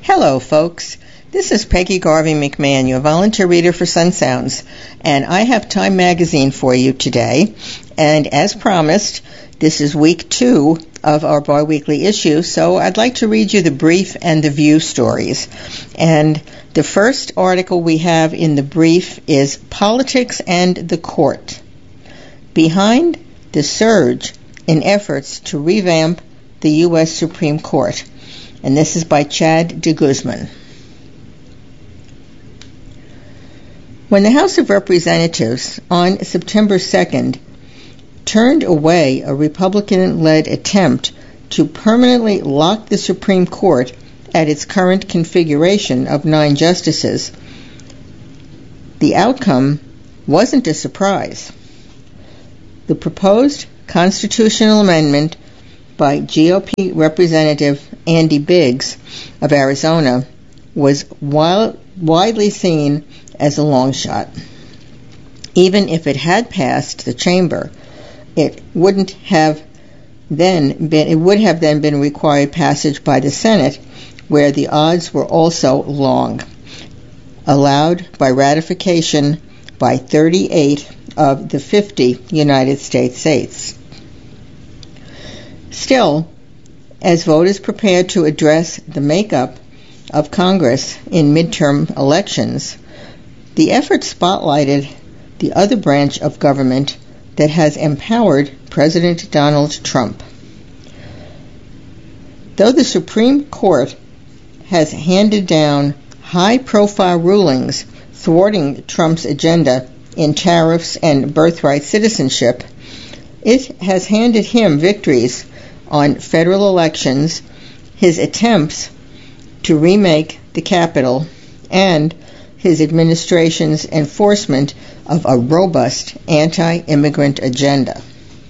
Hello, folks. This is Peggy Garvey McMahon, your volunteer reader for Sun Sounds, and I have Time Magazine for you today. And as promised, this is week 2 of our biweekly issue, so I'd like to read you the Brief and the View stories. And the first article we have in the Brief is Politics and the Court. Behind the surge in efforts to revamp the U.S. Supreme Court. And this is by Chad de Guzman. When the House of Representatives on September 2nd turned away a Republican-led attempt to permanently lock the Supreme Court at its current configuration of 9 justices, the outcome wasn't a surprise. The proposed constitutional amendment by GOP Representative Andy Biggs of Arizona was widely seen as a long shot. Even if it had passed the chamber, it would have then been required passage by the Senate, where the odds were also long, allowed by ratification by 38 of the 50 United States states. Still, as voters prepared to address the makeup of Congress in midterm elections, the effort spotlighted the other branch of government that has empowered President Donald Trump. Though the Supreme Court has handed down high-profile rulings thwarting Trump's agenda in tariffs and birthright citizenship, it has handed him victories on federal elections, his attempts to remake the Capitol, and his administration's enforcement of a robust anti-immigrant agenda.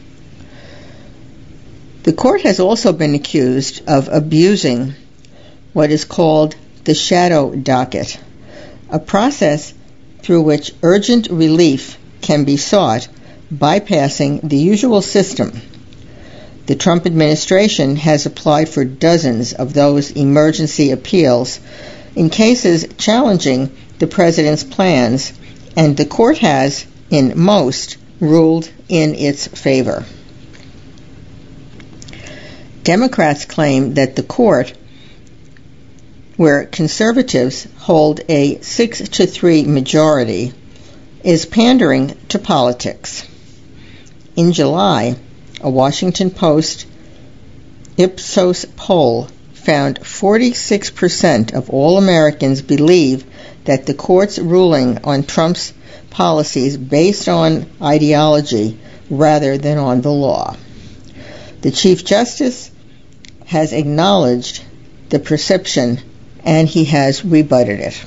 The court has also been accused of abusing what is called the shadow docket, a process through which urgent relief can be sought bypassing the usual system. The Trump administration has applied for dozens of those emergency appeals in cases challenging the president's plans, and the court has, in most, ruled in its favor. Democrats claim that the court, where conservatives hold a 6-3 majority, is pandering to politics. In July, a Washington Post Ipsos poll found 46% of all Americans believe that the court's ruling on Trump's policies based on ideology rather than on the law. The Chief Justice has acknowledged the perception, and he has rebutted it.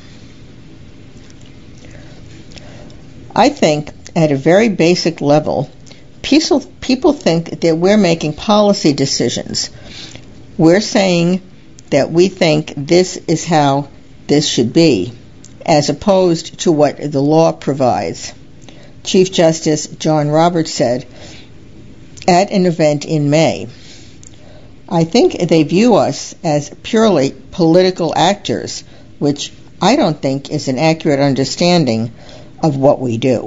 I think, at a very basic level, people think that we're making policy decisions. We're saying that we think this is how this should be, as opposed to what the law provides. Chief Justice John Roberts said at an event in May, "I think they view us as purely political actors, which I don't think is an accurate understanding of what we do."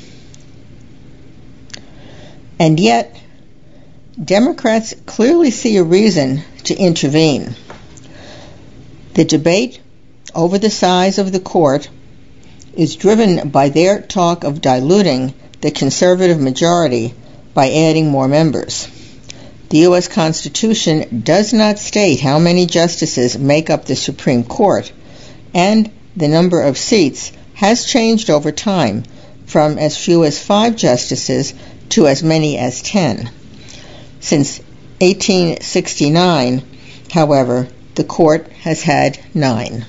And yet, Democrats clearly see a reason to intervene. The debate over the size of the court is driven by their talk of diluting the conservative majority by adding more members. The U.S. Constitution does not state how many justices make up the Supreme Court, and the number of seats has changed over time from as few as 5 justices to as many as 10. Since 1869, however, the court has had 9.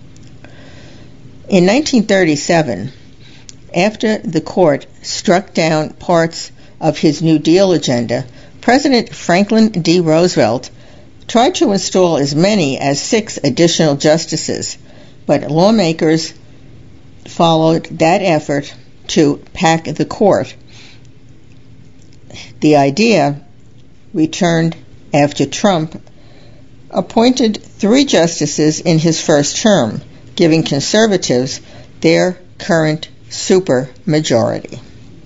In 1937, after the court struck down parts of his New Deal agenda, President Franklin D. Roosevelt tried to install as many as 6 additional justices, but lawmakers followed that effort to pack the court. The idea returned after Trump appointed 3 justices in his first term, giving conservatives their current supermajority.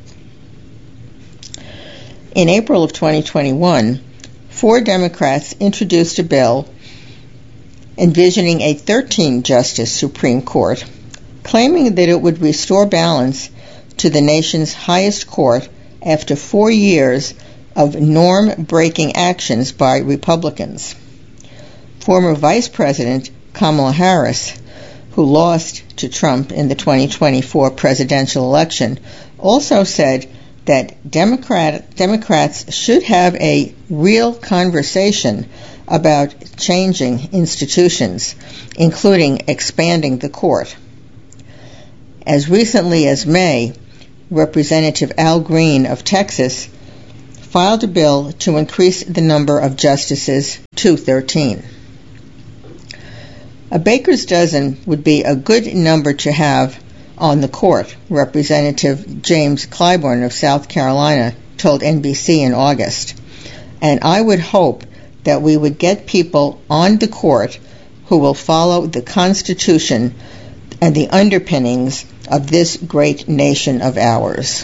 In April of 2021, 4 Democrats introduced a bill envisioning a 13-justice Supreme Court, claiming that it would restore balance to the nation's highest court after 4 years of norm-breaking actions by Republicans. Former Vice President Kamala Harris, who lost to Trump in the 2024 presidential election, also said that Democrats should have a real conversation about changing institutions, including expanding the court. As recently as May, Representative Al Green of Texas filed a bill to increase the number of justices to 13. A baker's dozen would be a good number to have on the court, Representative James Clyburn of South Carolina told NBC in August. And I would hope that we would get people on the court who will follow the Constitution and the underpinnings of this great nation of ours.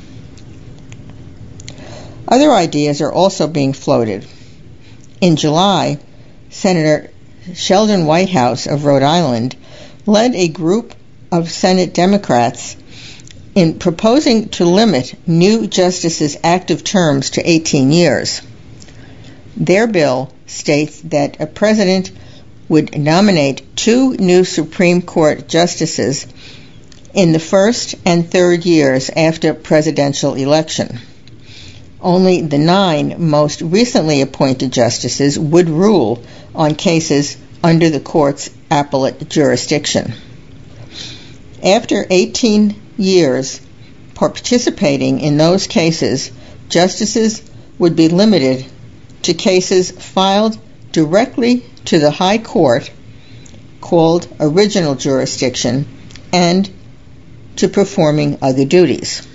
Other ideas are also being floated. In July, Senator Sheldon Whitehouse of Rhode Island led a group of Senate Democrats in proposing to limit new justices' active terms to 18 years. Their bill states that a president would nominate 2 new Supreme Court justices in the first and third years after presidential election. Only the 9 most recently appointed justices would rule on cases under the court's appellate jurisdiction. After 18 years participating in those cases, justices would be limited to cases filed directly to the High Court, called original jurisdiction, and to performing other duties.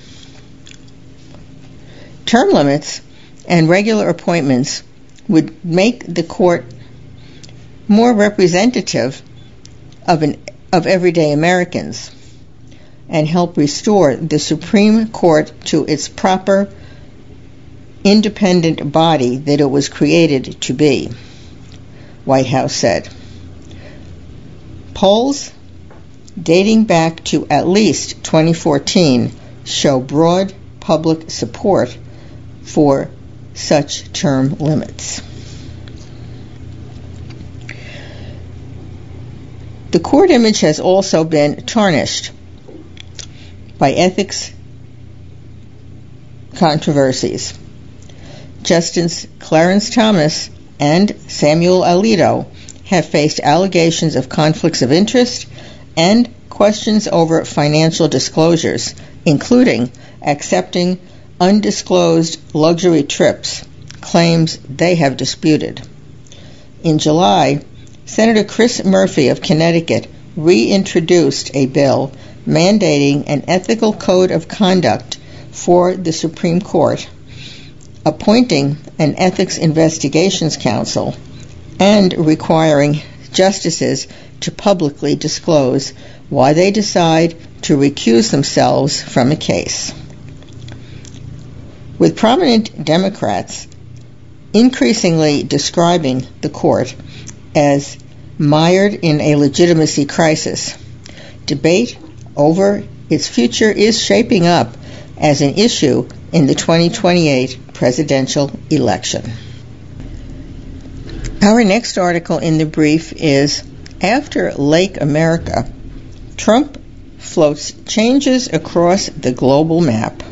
Term limits and regular appointments would make the court more representative of everyday Americans and help restore the Supreme Court to its proper independent body that it was created to be, Whitehouse said. Polls dating back to at least 2014 show broad public support for such term limits. The court image has also been tarnished by ethics controversies. Justice Clarence Thomas and Samuel Alito have faced allegations of conflicts of interest and questions over financial disclosures, including accepting undisclosed luxury trips, claims they have disputed. In July, Senator Chris Murphy of Connecticut reintroduced a bill mandating an ethical code of conduct for the Supreme Court, appointing an Ethics Investigations Council, and requiring justices to publicly disclose why they decide to recuse themselves from a case. With prominent Democrats increasingly describing the court as mired in a legitimacy crisis, debate over its future is shaping up as an issue in the 2028 presidential election. Our next article in the brief is, After Lake America, Trump floats changes across the global map.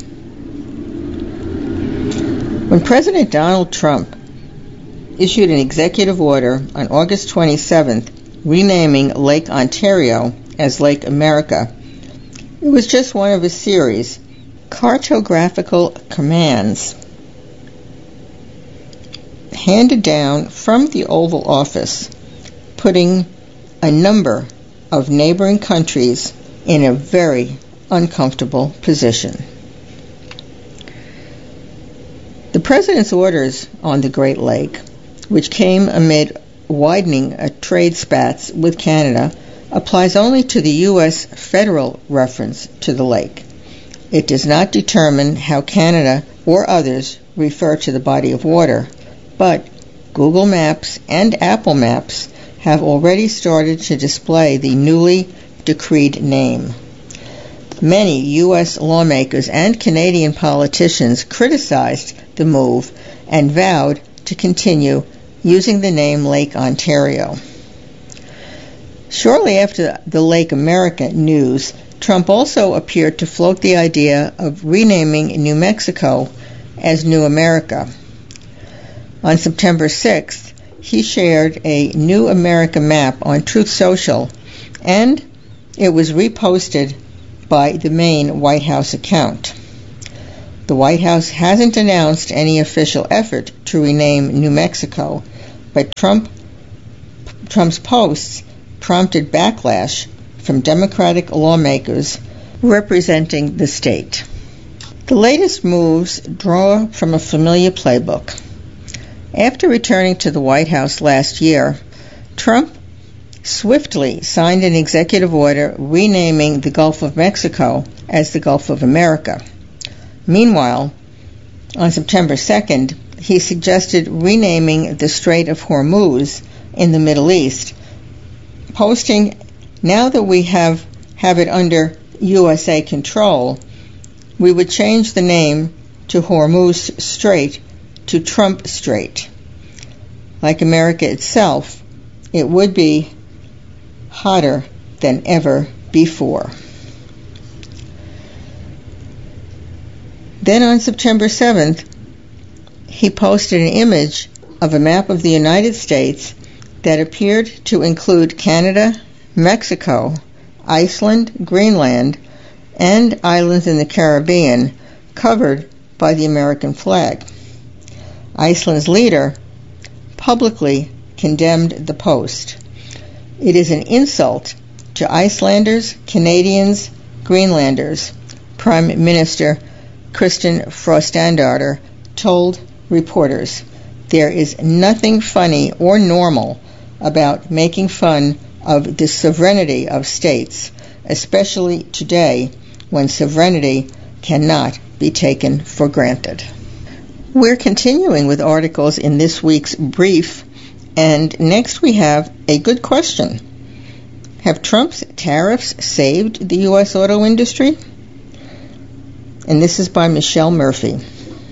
When President Donald Trump issued an executive order on August 27th renaming Lake Ontario as Lake America, it was just one of a series cartographical commands handed down from the Oval Office, putting a number of neighboring countries in a very uncomfortable position. The President's orders on the Great Lake, which came amid widening trade spats with Canada applies only to the U.S. federal reference to the lake. It does not determine how Canada or others refer to the body of water, but Google Maps and Apple Maps have already started to display the newly decreed name. Many U.S. lawmakers and Canadian politicians criticized the move and vowed to continue using the name Lake Ontario. Shortly after the Lake America news, Trump also appeared to float the idea of renaming New Mexico as New America. On September 6th, he shared a New America map on Truth Social, and it was reposted by the main White House account. The White House hasn't announced any official effort to rename New Mexico, but Trump's posts prompted backlash from Democratic lawmakers representing the state. The latest moves draw from a familiar playbook. After returning to the White House last year, Trump swiftly signed an executive order renaming the Gulf of Mexico as the Gulf of America. Meanwhile, on September 2nd, he suggested renaming the Strait of Hormuz in the Middle East, posting, "Now that we have it under USA control, we would change the name to Hormuz Strait to Trump Strait. Like America itself, it would be hotter than ever before." Then on September 7th, he posted an image of a map of the United States that appeared to include Canada, Mexico, Iceland, Greenland, and islands in the Caribbean covered by the American flag. Iceland's leader publicly condemned the post. "It is an insult to Icelanders, Canadians, Greenlanders," Prime Minister Kristen Frostandardar told reporters. "There is nothing funny or normal about making fun of the sovereignty of states, especially today when sovereignty cannot be taken for granted." We're continuing with articles in this week's brief, and next we have a good question. Have Trump's tariffs saved the U.S. auto industry? And this is by Michelle Murphy.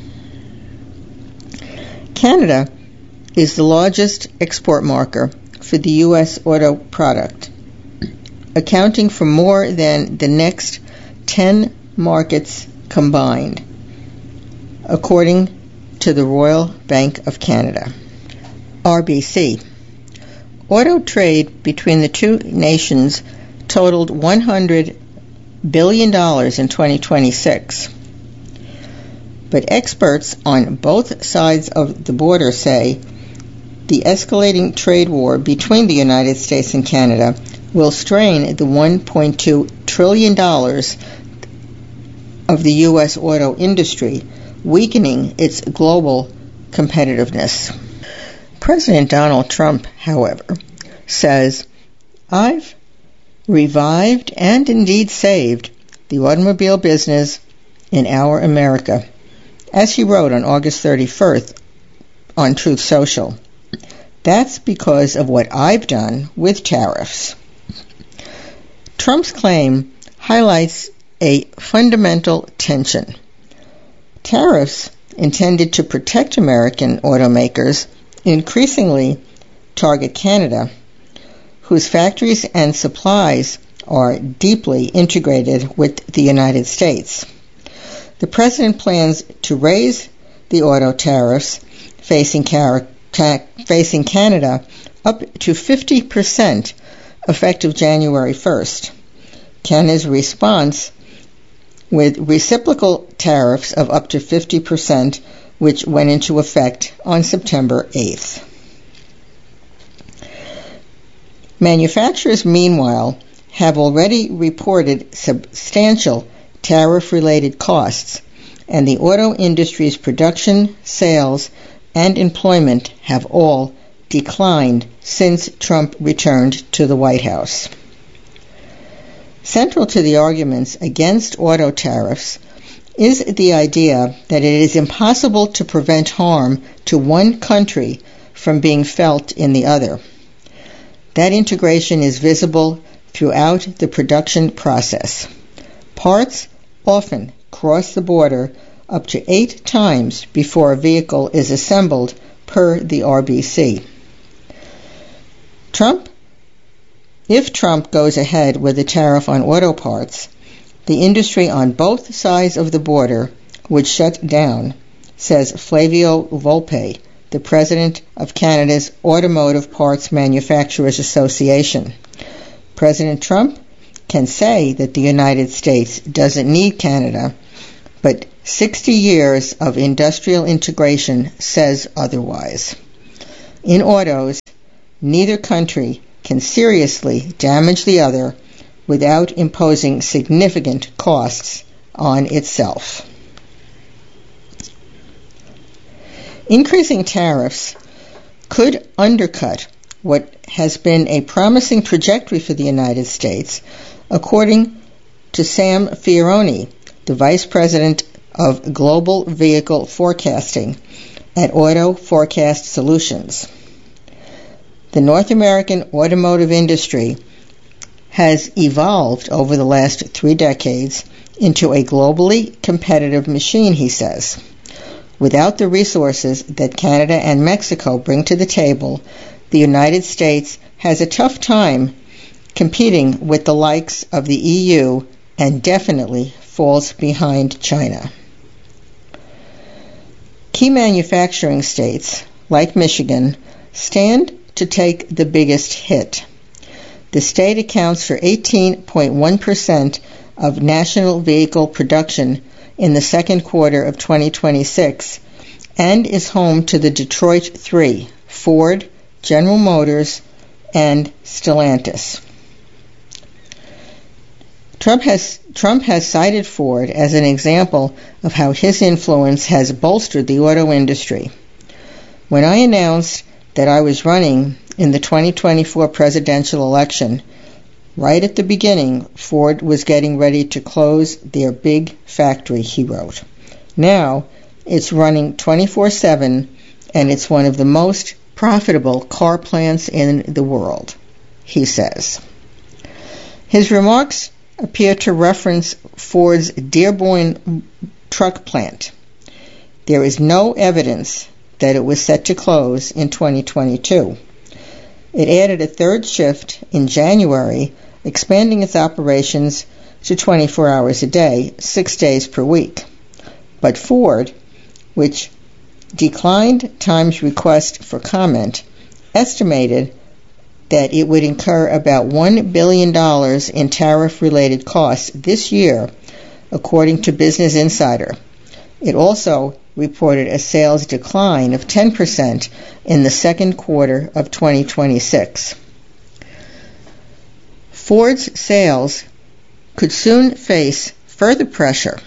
Canada is the largest export market for the U.S. auto product, accounting for more than the next 10 markets combined, according to the Royal Bank of Canada, RBC. Auto trade between the two nations totaled $100 billion in 2026. But experts on both sides of the border say the escalating trade war between the United States and Canada will strain the $1.2 trillion of the U.S. auto industry, weakening its global competitiveness. President Donald Trump, however, says, "I've revived and indeed saved the automobile business in our America," as he wrote on August 31st on Truth Social. "That's because of what I've done with tariffs." Trump's claim highlights a fundamental tension. Tariffs intended to protect American automakers increasingly target Canada, whose factories and supplies are deeply integrated with the United States. The president plans to raise the auto tariffs facing Canada up to 50% effective January 1st. Canada's response with reciprocal tariffs of up to 50%, which went into effect on September 8th. Manufacturers, meanwhile, have already reported substantial tariff-related costs, and the auto industry's production, sales, and employment have all declined since Trump returned to the White House. Central to the arguments against auto tariffs is the idea that it is impossible to prevent harm to one country from being felt in the other. That integration is visible throughout the production process. Parts often cross the border up to 8 times before a vehicle is assembled per the RBC. If Trump goes ahead with a tariff on auto parts, the industry on both sides of the border would shut down, says Flavio Volpe, the president of Canada's Automotive Parts Manufacturers Association. President Trump can say that the United States doesn't need Canada, but 60 years of industrial integration says otherwise. In autos, neither country can seriously damage the other without imposing significant costs on itself. Increasing tariffs could undercut what has been a promising trajectory for the United States, according to Sam Fioroni, the Vice President of Global Vehicle Forecasting at Auto Forecast Solutions. The North American automotive industry has evolved over the last 3 decades into a globally competitive machine, he says. Without the resources that Canada and Mexico bring to the table, the United States has a tough time competing with the likes of the EU and definitely falls behind China. Key manufacturing states, like Michigan, stand to take the biggest hit. The state accounts for 18.1% of national vehicle production in the second quarter of 2026 and is home to the Detroit Three, Ford, General Motors, and Stellantis. Trump has cited Ford as an example of how his influence has bolstered the auto industry. When I announced that I was running in the 2024 presidential election, right at the beginning, Ford was getting ready to close their big factory, he wrote. Now, it's running 24/7, and it's one of the most profitable car plants in the world, he says. His remarks appear to reference Ford's Dearborn truck plant. There is no evidence that it was set to close in 2022. It added a third shift in January, expanding its operations to 24 hours a day, 6 days per week. But Ford, which declined Time's request for comment, estimated that it would incur about $1 billion in tariff-related costs this year, according to Business Insider. It also reported a sales decline of 10% in the second quarter of 2026. Ford's sales could soon face further pressure.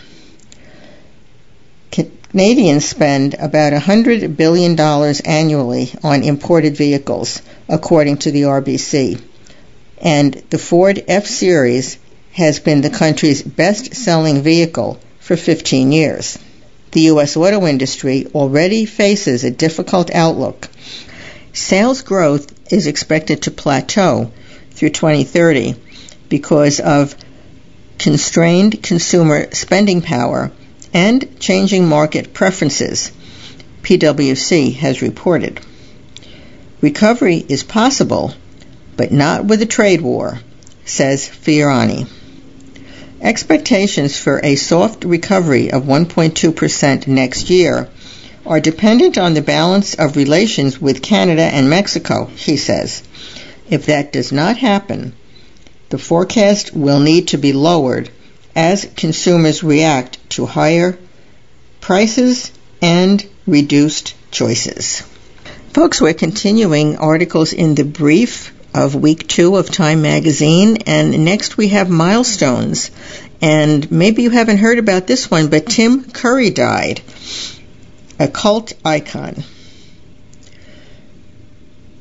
Canadians spend about $100 billion annually on imported vehicles, according to the RBC, and the Ford F-Series has been the country's best-selling vehicle for 15 years. The U.S. auto industry already faces a difficult outlook. Sales growth is expected to plateau through 2030 because of constrained consumer spending power and changing market preferences, PwC has reported. Recovery is possible, but not with a trade war, says Fiorani. Expectations for a soft recovery of 1.2% next year are dependent on the balance of relations with Canada and Mexico, he says. If that does not happen, the forecast will need to be lowered as consumers react to higher prices and reduced choices. Folks, we're continuing articles in the brief of week 2 of Time Magazine, and next we have milestones. And maybe you haven't heard about this one, but Tim Curry died, a cult icon.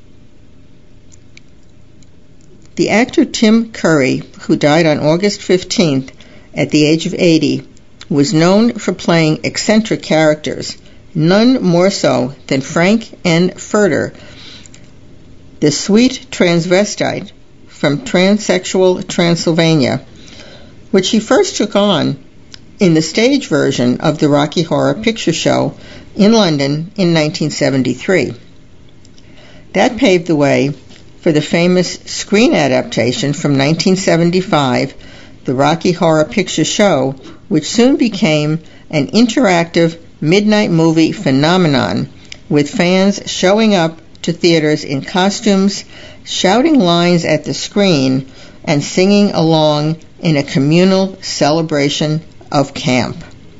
The actor Tim Curry, who died on August 15th at the age of 80, was known for playing eccentric characters, none more so than Frank N. Furter, the sweet transvestite from transsexual Transylvania, which he first took on in the stage version of the Rocky Horror Picture Show in London in 1973. That paved the way for the famous screen adaptation from 1975, the Rocky Horror Picture Show, which soon became an interactive midnight movie phenomenon, with fans showing up to theaters in costumes, shouting lines at the screen, and singing along in a communal celebration of camp.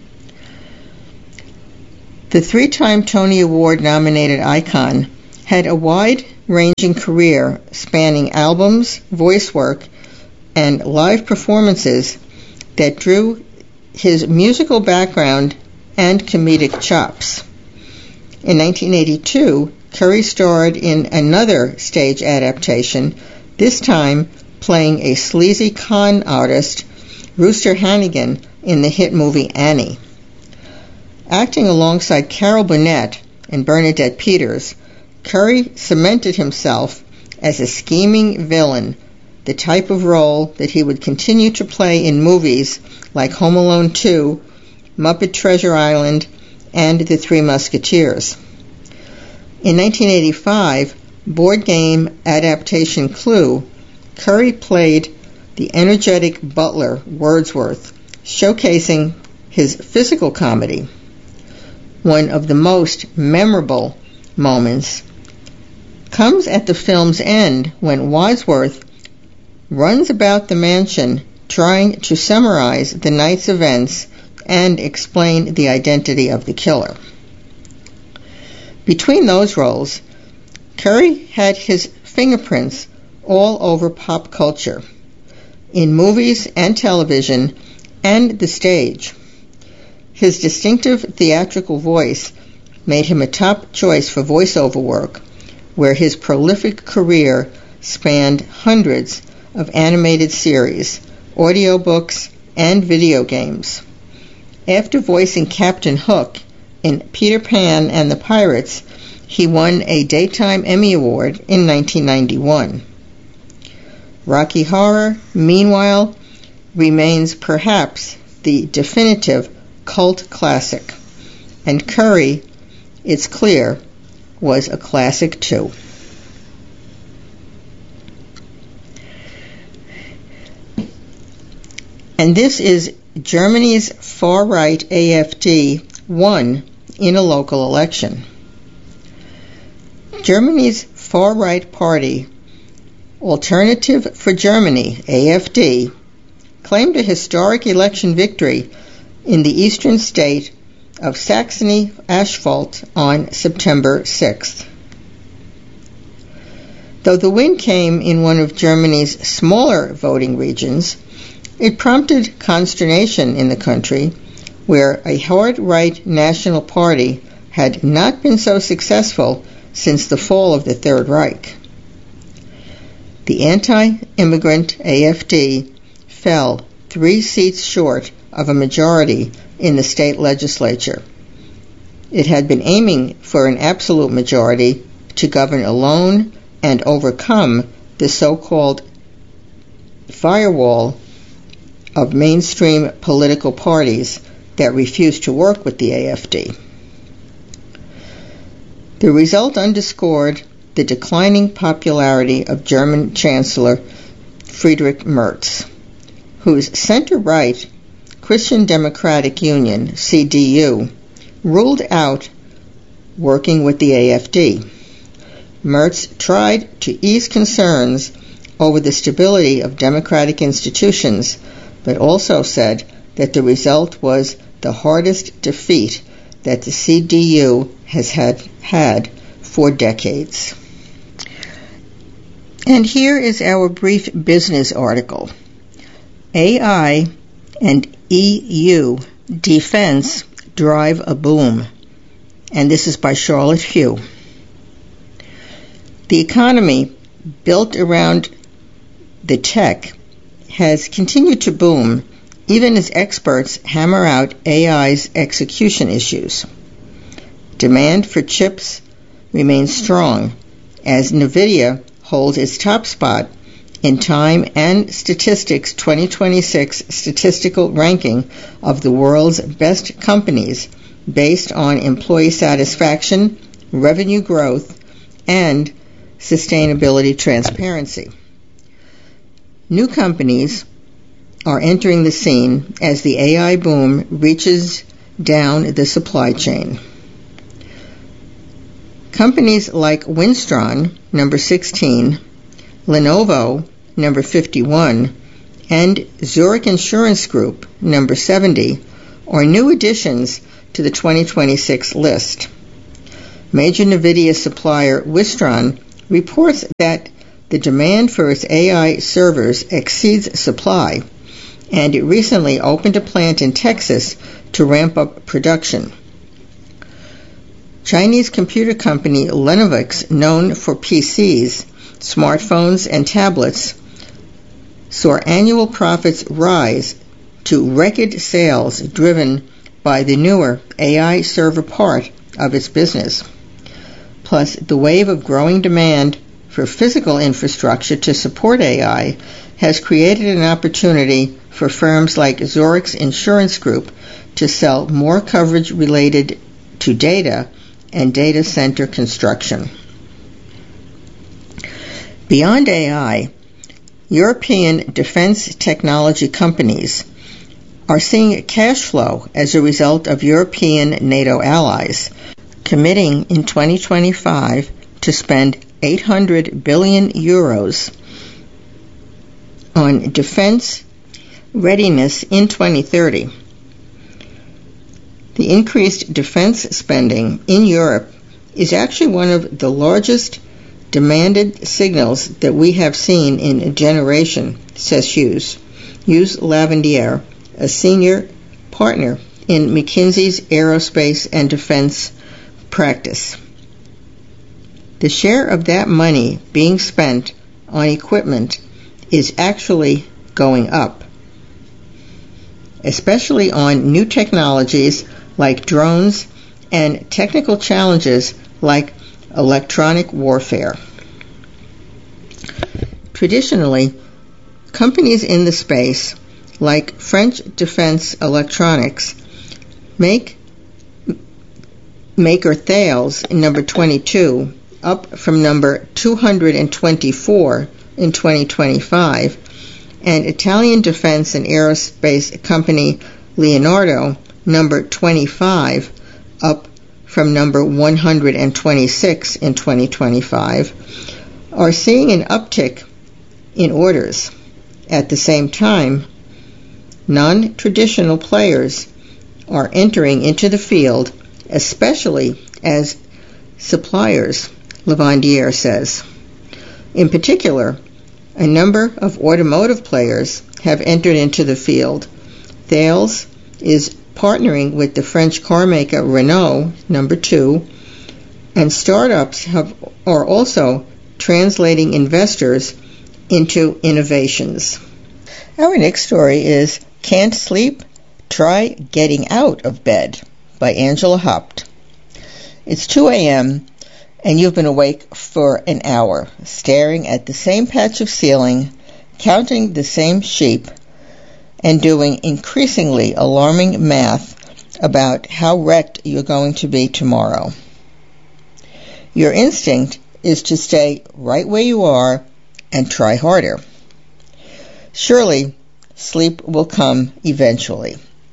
The three-time Tony Award-nominated icon had a wide-ranging career spanning albums, voice work, and live performances that drew his musical background and comedic chops. In 1982, Curry starred in another stage adaptation, this time playing a sleazy con artist, Rooster Hannigan, in the hit movie Annie. Acting alongside Carol Burnett and Bernadette Peters, Curry cemented himself as a scheming villain, the type of role that he would continue to play in movies like Home Alone 2, Muppet Treasure Island, and The Three Musketeers. In 1985, board game adaptation Clue, Curry played the energetic butler Wordsworth, showcasing his physical comedy. One of the most memorable moments comes at the film's end when Wadsworth runs about the mansion trying to summarize the night's events and explain the identity of the killer. Between those roles, Curry had his fingerprints all over pop culture, in movies and television and the stage. His distinctive theatrical voice made him a top choice for voiceover work, where his prolific career spanned hundreds of animated series, audiobooks, and video games. After voicing Captain Hook in Peter Pan and the Pirates, he won a Daytime Emmy Award in 1991. Rocky Horror, meanwhile, remains perhaps the definitive cult classic, and Curry, it's clear, was a classic too. And this is Germany's far-right AfD won in a local election. Germany's far-right party, Alternative for Germany, AfD, claimed a historic election victory in the eastern state of Saxony-Anhalt on September 6th. Though the win came in one of Germany's smaller voting regions, it prompted consternation in the country, where a hard-right national party had not been so successful since the fall of the Third Reich. The anti-immigrant AfD fell 3 seats short of a majority in the state legislature. It had been aiming for an absolute majority to govern alone and overcome the so-called firewall of mainstream political parties that refused to work with the AfD. The result underscored the declining popularity of German Chancellor Friedrich Merz, whose center-right Christian Democratic Union, CDU, ruled out working with the AfD. Merz tried to ease concerns over the stability of democratic institutions, but also said that the result was the hardest defeat that the CDU has had for decades. And here is our brief business article. AI and EU defense drive a boom. And this is by Charlotte Hugh. The economy built around the tech has continued to boom even as experts hammer out AI's execution issues. Demand for chips remains strong as NVIDIA holds its top spot in Time and Statistics 2026 statistical ranking of the world's best companies based on employee satisfaction, revenue growth, and sustainability transparency. New companies are entering the scene as the AI boom reaches down the supply chain. Companies like Winstron, number 16, Lenovo, number 51, and Zurich Insurance Group, number 70, are new additions to the 2026 list. Major NVIDIA supplier Wistron reports that the demand for its AI servers exceeds supply, and it recently opened a plant in Texas to ramp up production. Chinese computer company Lenovix, known for PCs, smartphones, and tablets, saw annual profits rise to record sales driven by the newer AI server part of its business. Plus, the wave of growing demand for physical infrastructure to support AI has created an opportunity for firms like Zurich Insurance Group to sell more coverage related to data and data center construction. Beyond AI, European defense technology companies are seeing cash flow as a result of European NATO allies committing in 2025 to spend 800 billion euros on defense readiness in 2030. The increased defense spending in Europe is actually one of the largest demanded signals that we have seen in a generation, says Hughes Lavandier, a senior partner in McKinsey's aerospace and defense practice. The share of that money being spent on equipment is actually going up, especially on new technologies like drones and technical challenges like electronic warfare. Traditionally, companies in the space, like French Defense Electronics, maker Thales, number 22, up from number 224 in 2025, and Italian defense and aerospace company Leonardo, number 25, up from number 126 in 2025, are seeing an uptick in orders. At the same time, non-traditional players are entering into the field, especially as suppliers, Lavandier says. In particular, a number of automotive players have entered into the field. Thales is partnering with the French carmaker Renault, number 2, and startups are also translating investors into innovations. Our next story is Can't Sleep? Try Getting Out of Bed by Angela Haupt. It's 2 a.m. and you've been awake for an hour, staring at the same patch of ceiling, counting the same sheep, and doing increasingly alarming math about how wrecked you're going to be tomorrow. Your instinct is to stay right where you are and try harder. Surely, sleep will come eventually.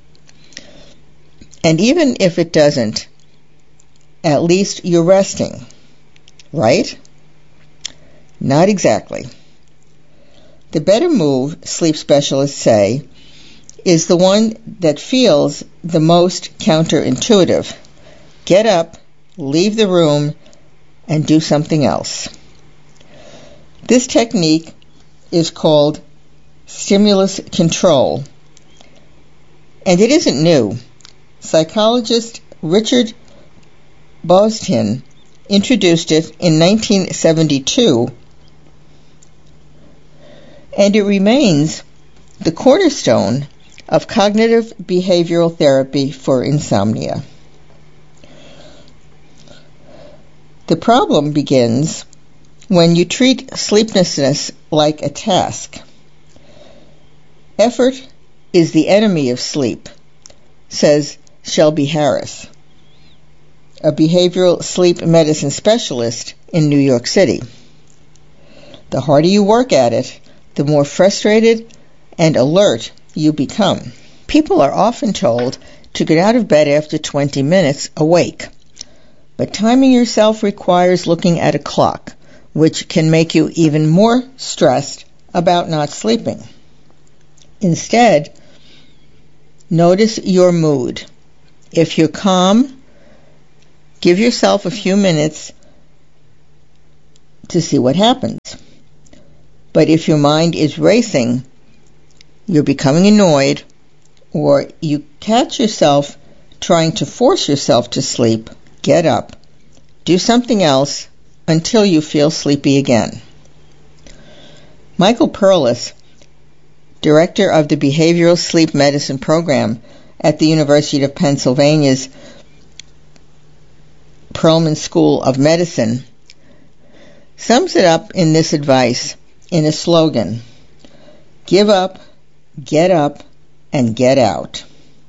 And even if it doesn't, at least you're resting, right? Not exactly. The better move, sleep specialists say, is the one that feels the most counterintuitive. Get up, leave the room, and do something else. This technique is called stimulus control, and it isn't new. Psychologist Richard Bostin introduced it in 1972, and it remains the cornerstone of cognitive behavioral therapy for insomnia. The problem begins when you treat sleeplessness like a task. Effort is the enemy of sleep, says Shelby Harris, a behavioral sleep medicine specialist in New York City. The harder you work at it, the more frustrated and alert you become. People are often told to get out of bed after 20 minutes awake, but timing yourself requires looking at a clock, which can make you even more stressed about not sleeping. Instead, notice your mood. If you're calm, give yourself a few minutes to see what happens. But if your mind is racing, you're becoming annoyed, or you catch yourself trying to force yourself to sleep, get up, do something else until you feel sleepy again. Michael Perlis, director of the Behavioral Sleep Medicine Program at the University of Pennsylvania's Perelman School of Medicine, sums it up in this advice in a slogan: give up, get up, and get out.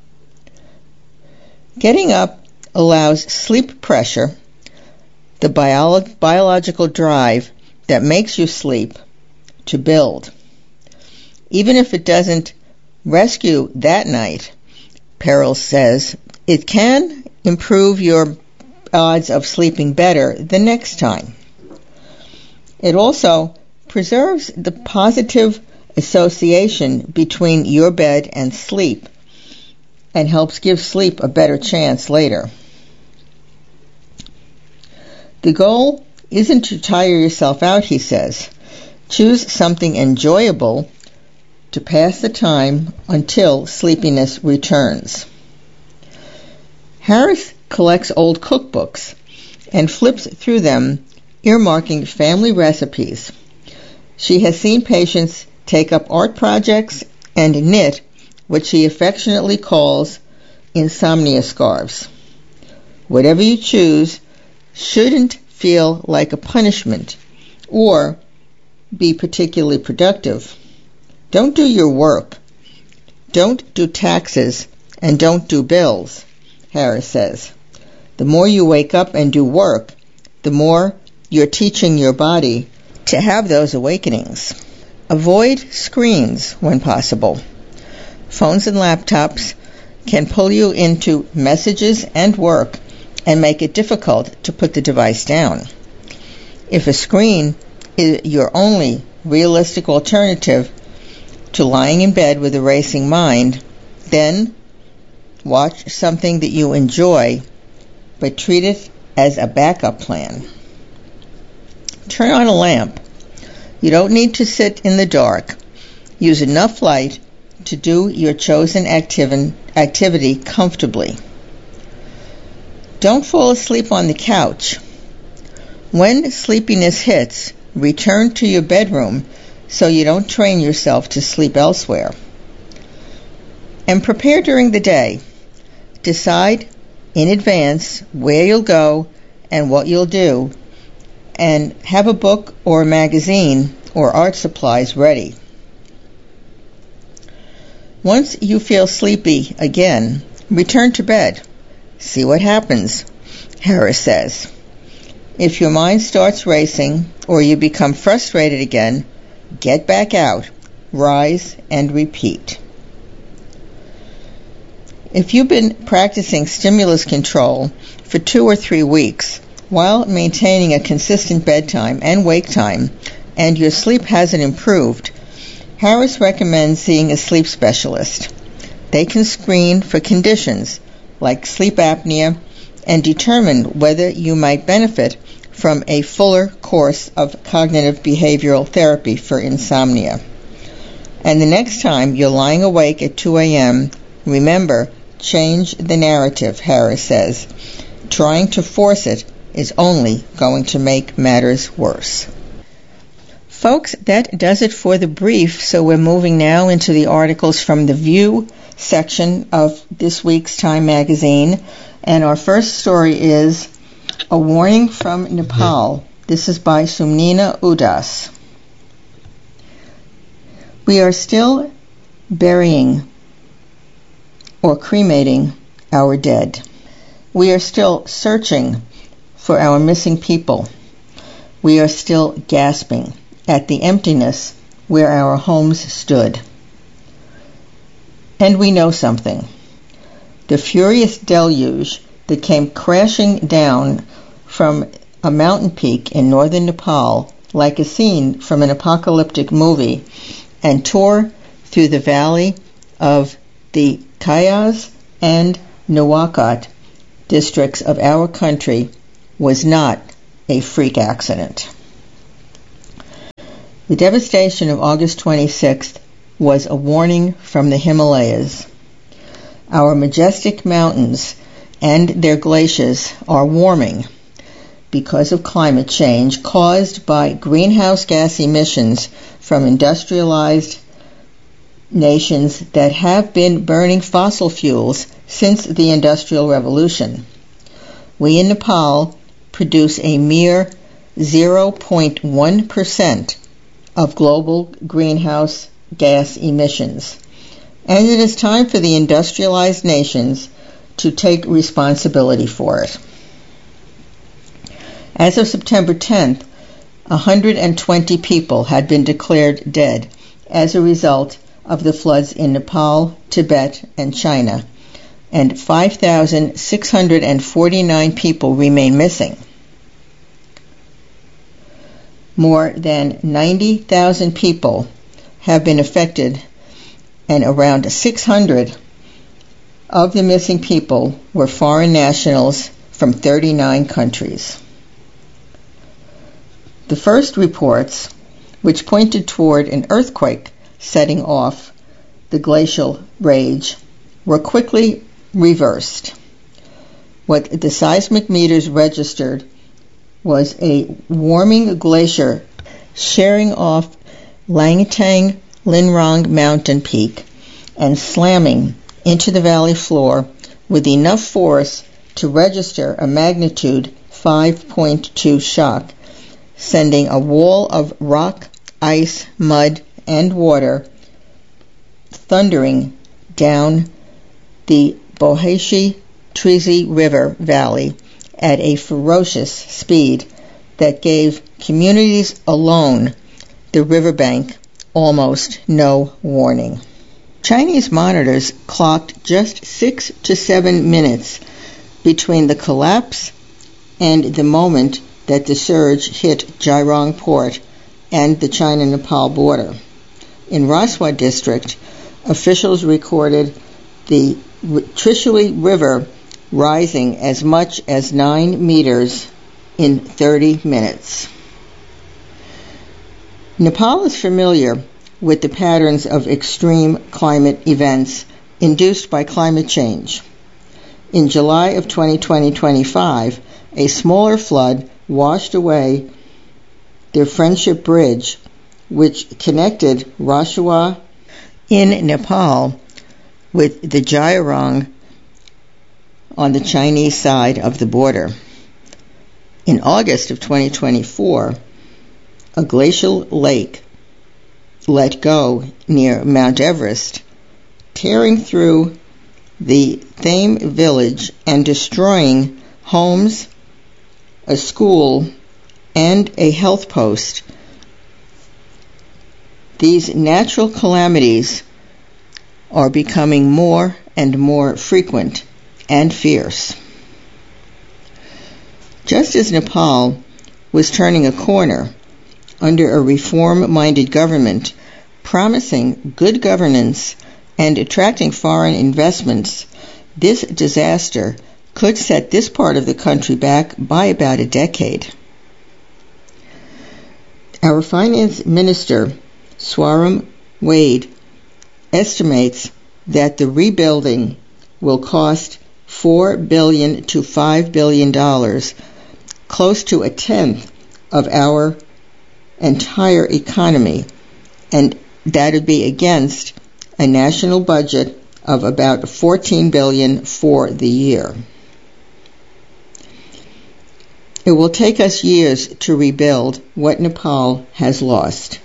Getting up allows sleep pressure, the biological drive that makes you sleep, to build. Even if it doesn't rescue that night, Perils says, it can improve your odds of sleeping better the next time. It also preserves the positive association between your bed and sleep and helps give sleep a better chance later. The goal isn't to tire yourself out, he says. Choose something enjoyable to pass the time until sleepiness returns. Harris collects old cookbooks and flips through them, earmarking family recipes. She has seen patients take up art projects and knit what she affectionately calls insomnia scarves. Whatever you choose shouldn't feel like a punishment or be particularly productive. Don't do your work. Don't do taxes, and don't do bills, Harris says. The more you wake up and do work, the more you're teaching your body to have those awakenings. Avoid screens when possible. Phones and laptops can pull you into messages and work and make it difficult to put the device down. If a screen is your only realistic alternative to lying in bed with a racing mind, then watch something that you enjoy, but treat it as a backup plan. Turn on a lamp. You don't need to sit in the dark. Use enough light to do your chosen activity comfortably. Don't fall asleep on the couch. When sleepiness hits, return to your bedroom so you don't train yourself to sleep elsewhere. And prepare during the day. Decide in advance where you'll go and what you'll do, and have a book or a magazine or art supplies ready. Once you feel sleepy again, return to bed. See what happens, Harris says. If your mind starts racing or you become frustrated again, get back out, rise, and repeat. If you've been practicing stimulus control for 2 or 3 weeks while maintaining a consistent bedtime and wake time, and your sleep hasn't improved, Harris recommends seeing a sleep specialist. They can screen for conditions like sleep apnea and determine whether you might benefit from a fuller course of cognitive behavioral therapy for insomnia. And the next time you're lying awake at 2 a.m., remember, change the narrative, Harris says. Trying to force it is only going to make matters worse. Folks, that does it for the brief, so we're moving now into the articles from the View section of this week's Time magazine. And our first story is A Warning from Nepal. This is by Sumnina Udas. We are still burying or cremating our dead. We are still searching for our missing people. We are still gasping at the emptiness where our homes stood. And we know something. The furious deluge that came crashing down from a mountain peak in northern Nepal, like a scene from an apocalyptic movie, and tore through the valley of the Kayas and Nuwakot districts of our country was not a freak accident. The devastation of August 26th was a warning from the Himalayas. Our majestic mountains and their glaciers are warming because of climate change caused by greenhouse gas emissions from industrialized nations that have been burning fossil fuels since the Industrial Revolution. We in Nepal produce a mere 0.1% of global greenhouse gas emissions. And it is time for the industrialized nations to take responsibility for it. As of September 10th, 120 people had been declared dead as a result of the floods in Nepal, Tibet, and China, and 5,649 people remain missing. More than 90,000 people have been affected, and around 600 of the missing people were foreign nationals from 39 countries. The first reports, which pointed toward an earthquake setting off the glacial rage, were quickly reversed. What the seismic meters registered was a warming glacier shearing off Langtang Linrong mountain peak and slamming into the valley floor with enough force to register a magnitude 5.2 shock, sending a wall of rock, ice, mud, and water thundering down the Boheshi-Trizi River Valley at a ferocious speed that gave communities along the riverbank almost no warning. Chinese monitors clocked just 6 to 7 minutes between the collapse and the moment that the surge hit Jairong Port and the China-Nepal border. In Raswa district, officials recorded the Trishui River rising as much as 9 meters in 30 minutes. Nepal is familiar with the patterns of extreme climate events induced by climate change. In July of 2025, a smaller flood washed away the Friendship Bridge, which connected Raswa in Nepal with the Jairong on the Chinese side of the border. In August of 2024, a glacial lake let go near Mount Everest, tearing through the Thame village and destroying homes, a school, and a health post. These natural calamities are becoming more and more frequent and fierce. Just as Nepal was turning a corner under a reform-minded government, promising good governance and attracting foreign investments, this disaster could set this part of the country back by about a decade. Our finance minister, Swaram Wade, estimates that the rebuilding will cost $4 billion to $5 billion, close to a tenth of our entire economy, and that would be against a national budget of about $14 billion for the year. It will take us years to rebuild what Nepal has lost.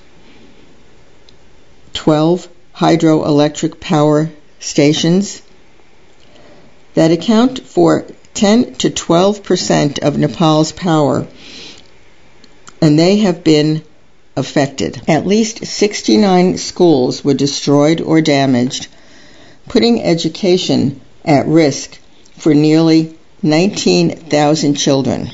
12 hydroelectric power stations that account for 10 to 12% of Nepal's power, and they have been affected. At least 69 schools were destroyed or damaged, putting education at risk for nearly 19,000 children.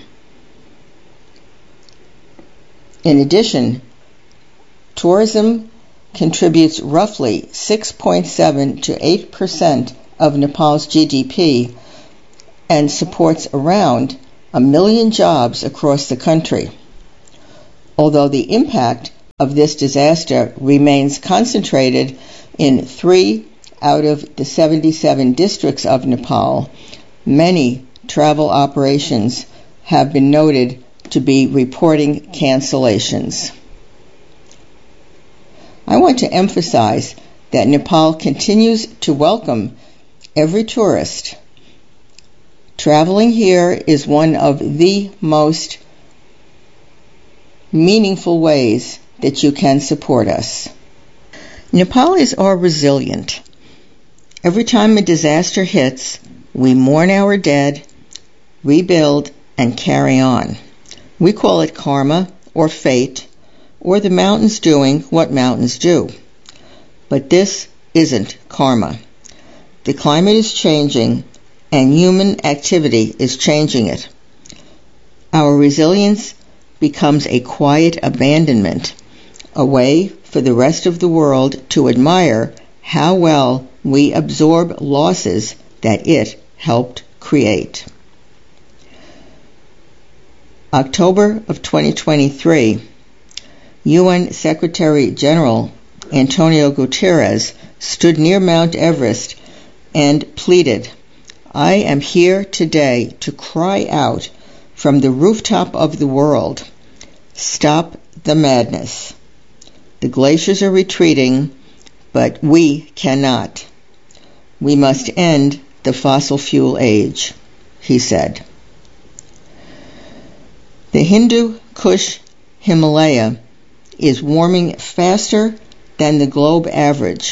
In addition, tourism contributes roughly 6.7 to 8% of Nepal's GDP and supports around 1 million jobs across the country. Although the impact of this disaster remains concentrated in 3 out of the 77 districts of Nepal, many travel operations have been noted to be reporting cancellations. I want to emphasize that Nepal continues to welcome every tourist. Traveling here is one of the most meaningful ways that you can support us. Nepalis are resilient. Every time a disaster hits, we mourn our dead, rebuild, and carry on. We call it karma or fate, or the mountains doing what mountains do. But this isn't karma. The climate is changing, and human activity is changing it. Our resilience becomes a quiet abandonment, a way for the rest of the world to admire how well we absorb losses that it helped create. October of 2023, UN Secretary General Antonio Guterres stood near Mount Everest and pleaded, "I am here today to cry out from the rooftop of the world, stop the madness. The glaciers are retreating, but we cannot. We must end the fossil fuel age," he said. The Hindu Kush Himalaya is warming faster than the globe average.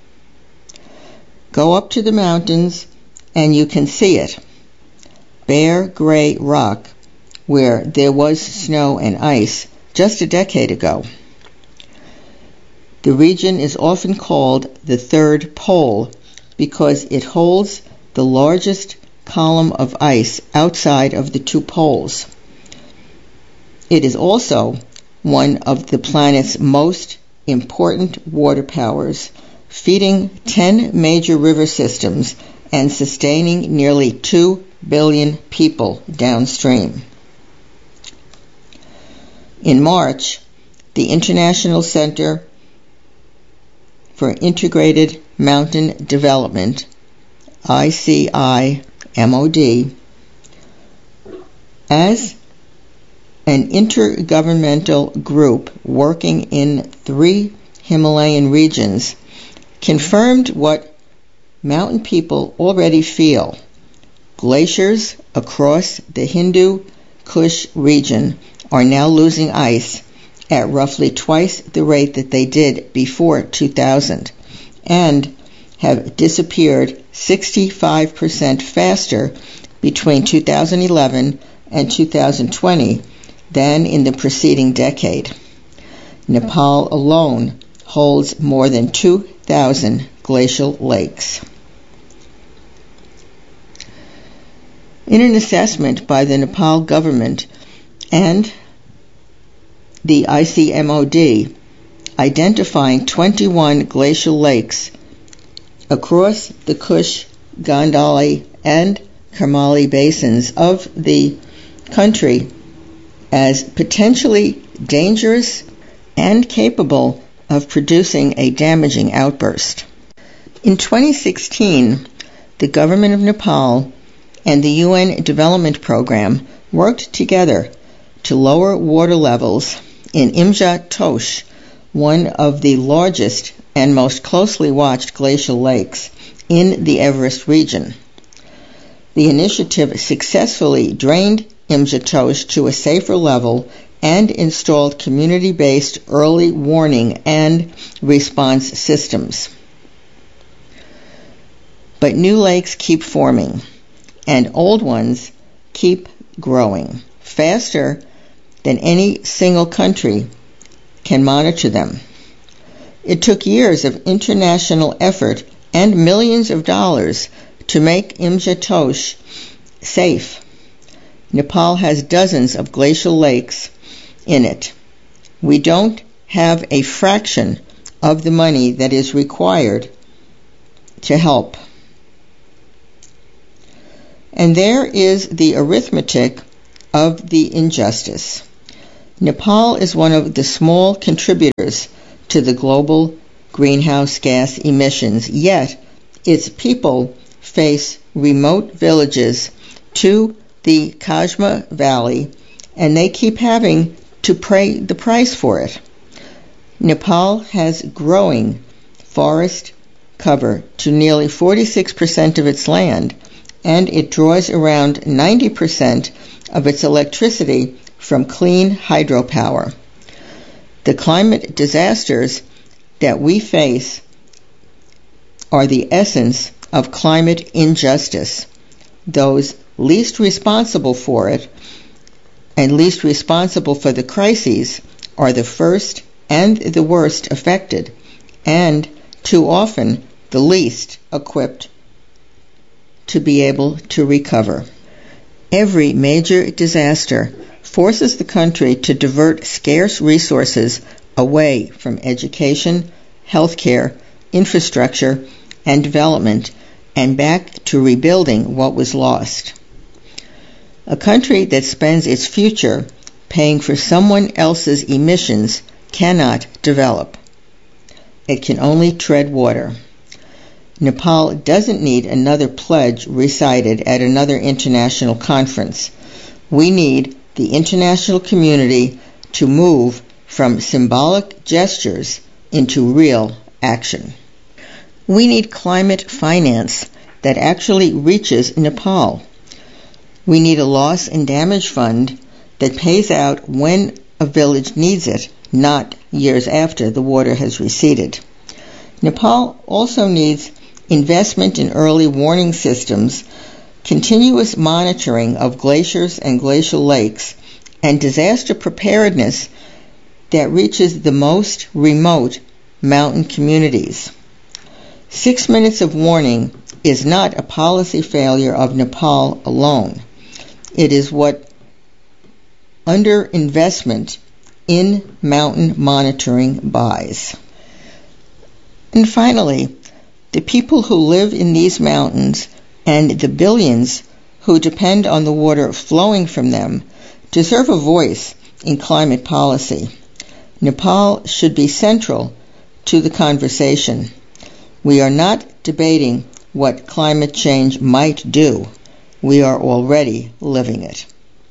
Go up to the mountains and you can see it. Bare gray rock where there was snow and ice just a decade ago. The region is often called the Third Pole because it holds the largest column of ice outside of the two poles. It is also one of the planet's most important water powers, feeding 10 major river systems and sustaining nearly 2 billion people downstream. In March, the International Center for Integrated Mountain Development, ICIMOD, as an intergovernmental group working in 3 Himalayan regions, confirmed what mountain people already feel. Glaciers across the Hindu Kush region are now losing ice at roughly twice the rate that they did before 2000, and have disappeared 65% faster between 2011 and 2020 than in the preceding decade. Nepal alone holds more than 2,000 glacial lakes. In an assessment by the Nepal government and the ICMOD identifying 21 glacial lakes across the Kush, Gandhali, and Karmali basins of the country as potentially dangerous and capable of producing a damaging outburst. In 2016, the government of Nepal and the UN Development Program worked together to lower water levels in Imja Tosh, one of the largest and most closely watched glacial lakes in the Everest region. The initiative successfully drained Imja Tosh to a safer level and installed community-based early warning and response systems. But new lakes keep forming, and old ones keep growing faster than any single country can monitor them. It took years of international effort and millions of dollars to make Imja Tosh safe. Nepal has dozens of glacial lakes in it. We don't have a fraction of the money that is required to help. And there is the arithmetic of the injustice. Nepal is one of the small contributors to the global greenhouse gas emissions, yet its people face remote villages to the Kashmir Valley, and they keep having to pay the price for it. Nepal has growing forest cover to nearly 46% of its land, and it draws around 90% of its electricity from clean hydropower. The climate disasters that we face are the essence of climate injustice. Those least responsible for it and least responsible for the crises are the first and the worst affected, and too often the least equipped to be able to recover. Every major disaster forces the country to divert scarce resources away from education, healthcare, infrastructure, and development, and back to rebuilding what was lost. A country that spends its future paying for someone else's emissions cannot develop. It can only tread water. Nepal doesn't need another pledge recited at another international conference. We need the international community to move from symbolic gestures into real action. We need climate finance that actually reaches Nepal. We need a loss and damage fund that pays out when a village needs it, not years after the water has receded. Nepal also needs investment in early warning systems, continuous monitoring of glaciers and glacial lakes, and disaster preparedness that reaches the most remote mountain communities. 6 minutes of warning is not a policy failure of Nepal alone. It is what underinvestment in mountain monitoring buys. And finally, the people who live in these mountains and the billions who depend on the water flowing from them deserve a voice in climate policy. Nepal should be central to the conversation. We are not debating what climate change might do. We are already living it.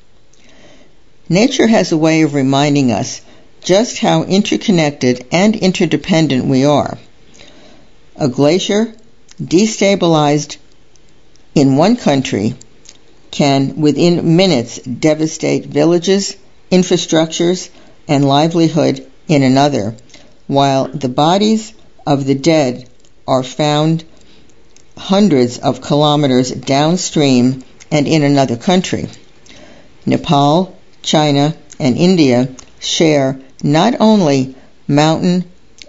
Nature has a way of reminding us just how interconnected and interdependent we are. A glacier destabilized in one country can, within minutes, devastate villages, infrastructures, and livelihood in another, while the bodies of the dead are found hundreds of kilometers downstream and in another country. Nepal, China, and India share not only mountains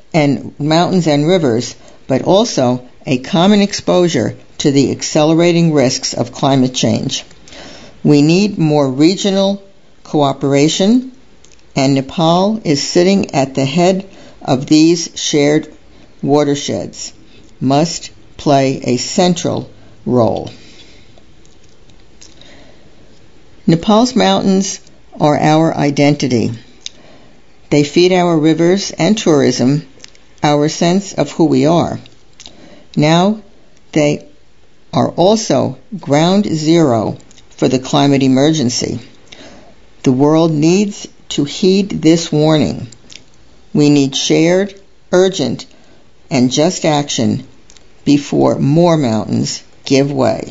and rivers, but also a common exposure to the accelerating risks of climate change. We need more regional cooperation, and Nepal is sitting at the head of these shared watersheds, must play a central role. Nepal's mountains are our identity. They feed our rivers and tourism, our sense of who we are. Now they are also ground zero for the climate emergency. The world needs to heed this warning. We need shared, urgent, and just action before more mountains give way.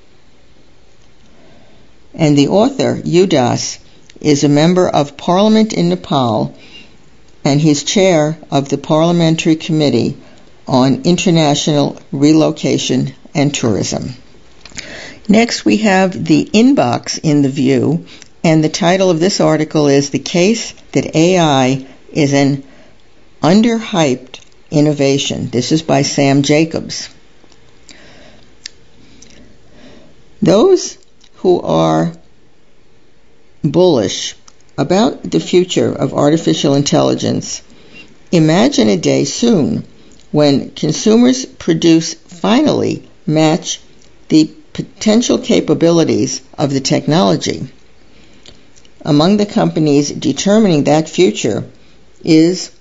And the author, Udas, is a member of Parliament in Nepal, and he's chair of the Parliamentary Committee on International Relocation and Tourism. Next, we have the inbox in the View, and the title of this article is "The Case That AI is an Underhyped Innovation." This is by Sam Jacobs. Those who are bullish about the future of artificial intelligence imagine a day soon when consumers finally match the potential capabilities of the technology. Among the companies determining that future is